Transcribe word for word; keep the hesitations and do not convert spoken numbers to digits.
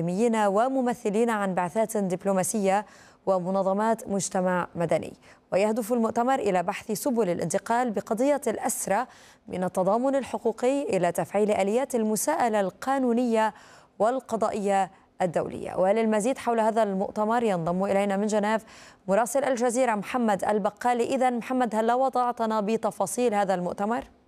إعلاميين وممثلين عن بعثات دبلوماسية ومنظمات مجتمع مدني. ويهدف المؤتمر إلى بحث سبل الانتقال بقضية الأسرى من التضامن الحقوقي إلى تفعيل آليات المساءلة القانونية والقضائية الدولية. وللمزيد حول هذا المؤتمر ينضم إلينا من جنيف مراسل الجزيرة محمد البقالي. إذن محمد، هل وضعتنا بتفاصيل هذا المؤتمر؟